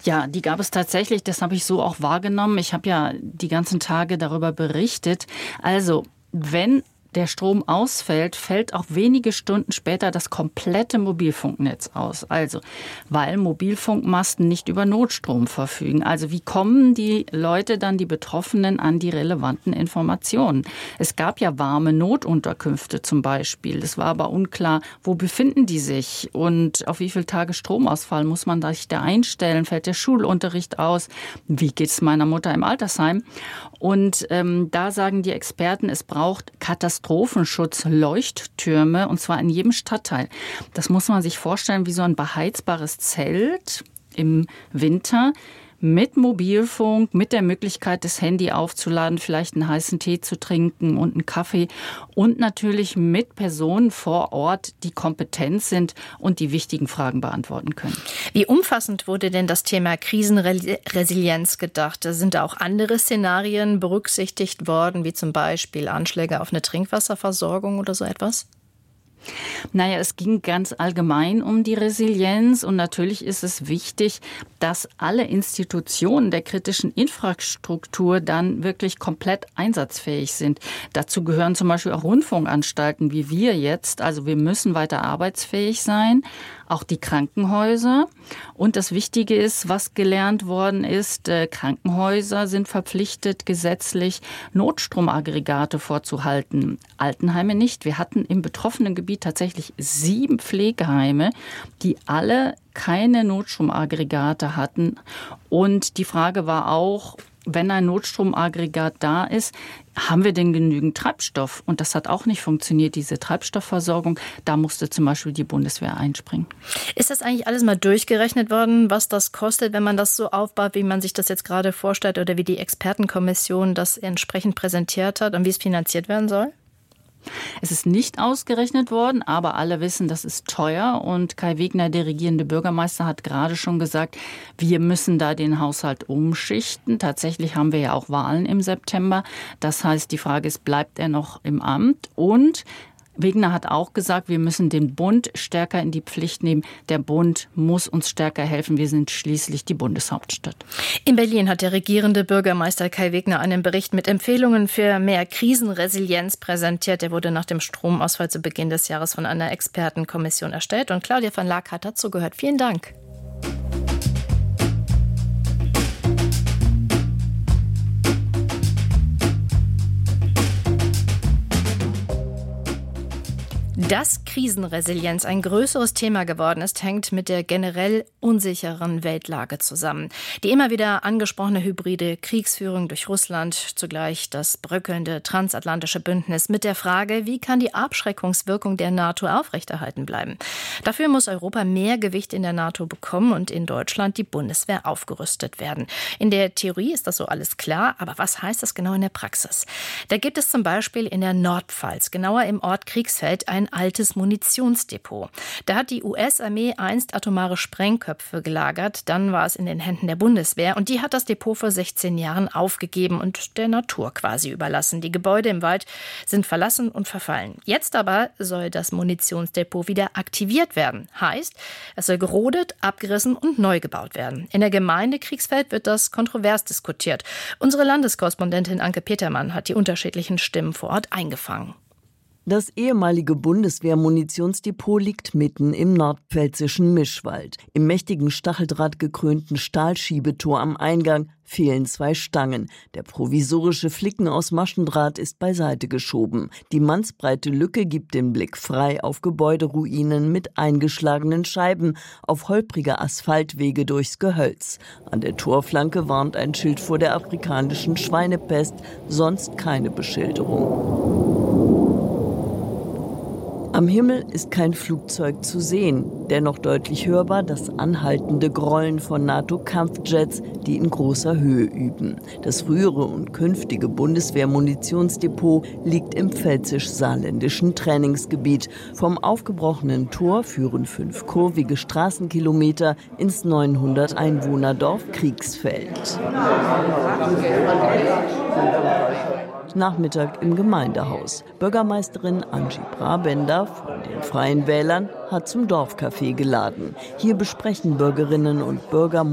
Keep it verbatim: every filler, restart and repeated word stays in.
Ja, die gab es tatsächlich. Das habe ich so auch wahrgenommen. Ich habe ja die ganzen Tage darüber berichtet. Also, wenn der Strom ausfällt, fällt auch wenige Stunden später das komplette Mobilfunknetz aus. Also, weil Mobilfunkmasten nicht über Notstrom verfügen. Also, wie kommen die Leute dann, die Betroffenen, an die relevanten Informationen? Es gab ja warme Notunterkünfte zum Beispiel. Es war aber unklar, wo befinden die sich und auf wie viele Tage Stromausfall muss man sich da einstellen? Fällt der Schulunterricht aus? Wie geht es meiner Mutter im Altersheim? Und ähm, da sagen die Experten, es braucht Katastrophenschutz-Leuchttürme, und zwar in jedem Stadtteil. Das muss man sich vorstellen wie so ein beheizbares Zelt im Winter mit Mobilfunk, mit der Möglichkeit, das Handy aufzuladen, vielleicht einen heißen Tee zu trinken und einen Kaffee und natürlich mit Personen vor Ort, die kompetent sind und die wichtigen Fragen beantworten können. Wie umfassend wurde denn das Thema Krisenresilienz gedacht? Sind da auch andere Szenarien berücksichtigt worden, wie zum Beispiel Anschläge auf eine Trinkwasserversorgung oder so etwas? Naja, es ging ganz allgemein um die Resilienz und natürlich ist es wichtig, dass alle Institutionen der kritischen Infrastruktur dann wirklich komplett einsatzfähig sind. Dazu gehören zum Beispiel auch Rundfunkanstalten wie wir jetzt. Also wir müssen weiter arbeitsfähig sein, auch die Krankenhäuser. Und das Wichtige ist, was gelernt worden ist, äh, Krankenhäuser sind verpflichtet, gesetzlich Notstromaggregate vorzuhalten. Altenheime nicht. Wir hatten im betroffenen Gebiet tatsächlich sieben Pflegeheime, die alle keine Notstromaggregate hatten. Und die Frage war auch, wenn ein Notstromaggregat da ist, haben wir denn genügend Treibstoff? Und das hat auch nicht funktioniert, diese Treibstoffversorgung. Da musste zum Beispiel die Bundeswehr einspringen. Ist das eigentlich alles mal durchgerechnet worden, was das kostet, wenn man das so aufbaut, wie man sich das jetzt gerade vorstellt oder wie die Expertenkommission das entsprechend präsentiert hat und wie es finanziert werden soll? Es ist nicht ausgerechnet worden, aber alle wissen, das ist teuer. Und Kai Wegner, der regierende Bürgermeister, hat gerade schon gesagt, wir müssen da den Haushalt umschichten. Tatsächlich haben wir ja auch Wahlen im September. Das heißt, die Frage ist, bleibt er noch im Amt? Und Wegner hat auch gesagt, wir müssen den Bund stärker in die Pflicht nehmen. Der Bund muss uns stärker helfen. Wir sind schließlich die Bundeshauptstadt. In Berlin hat der regierende Bürgermeister Kai Wegner einen Bericht mit Empfehlungen für mehr Krisenresilienz präsentiert. Der wurde nach dem Stromausfall zu Beginn des Jahres von einer Expertenkommission erstellt. Und Claudia van Laak hat dazu gehört. Vielen Dank. Dass Krisenresilienz ein größeres Thema geworden ist, hängt mit der generell unsicheren Weltlage zusammen. Die immer wieder angesprochene hybride Kriegsführung durch Russland, zugleich das bröckelnde transatlantische Bündnis mit der Frage, wie kann die Abschreckungswirkung der NATO aufrechterhalten bleiben. Dafür muss Europa mehr Gewicht in der NATO bekommen und in Deutschland die Bundeswehr aufgerüstet werden. In der Theorie ist das so alles klar, aber was heißt das genau in der Praxis? Da gibt es zum Beispiel in der Nordpfalz, genauer im Ort Kriegsfeld, ein altes Munitionsdepot. Da hat die U S-Armee einst atomare Sprengköpfe gelagert. Dann war es in den Händen der Bundeswehr. Und die hat das Depot vor sechzehn Jahren aufgegeben und der Natur quasi überlassen. Die Gebäude im Wald sind verlassen und verfallen. Jetzt aber soll das Munitionsdepot wieder aktiviert werden. Heißt, es soll gerodet, abgerissen und neu gebaut werden. In der Gemeinde Kriegsfeld wird das kontrovers diskutiert. Unsere Landeskorrespondentin Anke Petermann hat die unterschiedlichen Stimmen vor Ort eingefangen. Das ehemalige Bundeswehr-Munitionsdepot liegt mitten im nordpfälzischen Mischwald. Im mächtigen stacheldrahtgekrönten Stahlschiebetor am Eingang fehlen zwei Stangen. Der provisorische Flicken aus Maschendraht ist beiseite geschoben. Die mannsbreite Lücke gibt den Blick frei auf Gebäuderuinen mit eingeschlagenen Scheiben, auf holprige Asphaltwege durchs Gehölz. An der Torflanke warnt ein Schild vor der afrikanischen Schweinepest, sonst keine Beschilderung. Am Himmel ist kein Flugzeug zu sehen, dennoch deutlich hörbar das anhaltende Grollen von NATO-Kampfjets, die in großer Höhe üben. Das frühere und künftige Bundeswehr-Munitionsdepot liegt im pfälzisch-saarländischen Trainingsgebiet. Vom aufgebrochenen Tor führen fünf kurvige Straßenkilometer ins neunhundert Einwohnerdorf Kriegsfeld. Nachmittag im Gemeindehaus. Bürgermeisterin Angie Brabender von den Freien Wählern hat zum Dorfcafé geladen. Hier besprechen Bürgerinnen und Bürger